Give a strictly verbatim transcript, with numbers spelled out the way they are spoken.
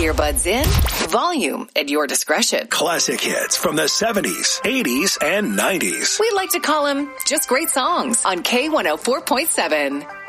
Earbuds in, volume at your discretion. Classic hits from the seventies, eighties, and nineties. We like to call them just great songs on K one oh four point seven.